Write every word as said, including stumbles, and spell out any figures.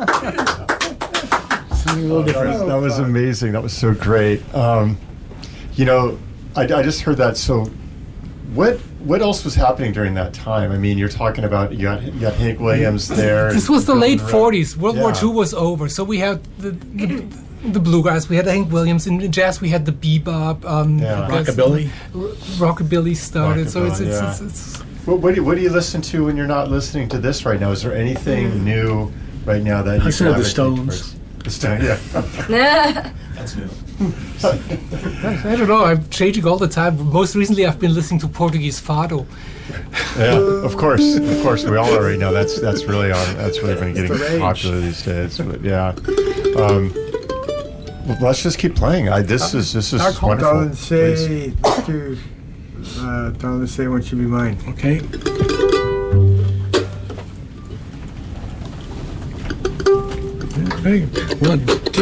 Something a little That different. was, that was amazing. That was so great. Um, you know, I, I just heard that. So, what what else was happening during that time? I mean, you're talking about you got you got Hank Williams there. This was the late Around. forties. World War Yeah. Two was over, so we had the, the, the bluegrass. We had Hank Williams. In jazz, we had the bebop. Um, Yeah. I guess Rockabilly. r- rockabilly started. so it's Rockabilly, it's, yeah. it's, it's What, what, do you, what do you listen to when you're not listening to this right now? Is there anything new right now that you listen to the gravitate Stones. towards? The Stones, yeah. That's new. I, I don't know. I'm changing all the time. Most recently, I've been listening to Portuguese fado. Yeah, of course, of course. We all already know that's that's really on. That's really been It's the getting rage. popular these days. But yeah, um, well, let's just keep playing. I, this is this is wonderful. Darling, Please. say, Mister Uh, darling, say what should be mine. Okay. Okay. One, two.